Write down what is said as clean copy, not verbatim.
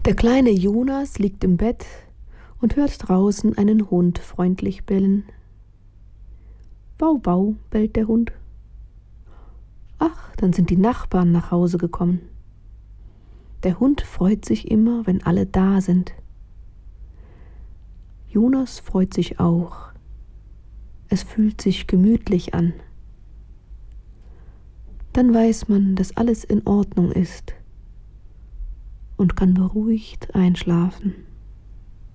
Der kleine Jonas liegt im Bett und hört draußen einen Hund freundlich bellen. Bau, bau, bellt der Hund. Ach, dann sind die Nachbarn nach Hause gekommen. Der Hund freut sich immer, wenn alle da sind. Jonas freut sich auch. Es fühlt sich gemütlich an. Dann weiß man, dass alles in Ordnung ist und kann beruhigt einschlafen.